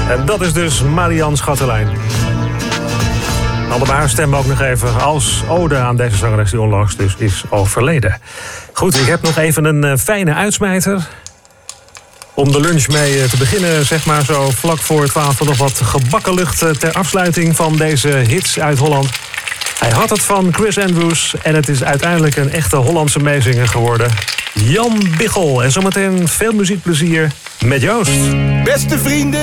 En dat is dus Marianne Schatterlijn. Allebei haar stem ook nog even als ode aan deze zangeres die onlangs dus is overleden. Goed, ik heb nog even een fijne uitsmijter. Om de lunch mee te beginnen, zeg maar zo vlak voor 12 nog wat gebakken lucht ter afsluiting van deze hits uit Holland. Hij had het van Chris Andrews en het is uiteindelijk een echte Hollandse meezinger geworden. Jan Biggel. En zometeen veel muziekplezier met Joost. Beste vrienden.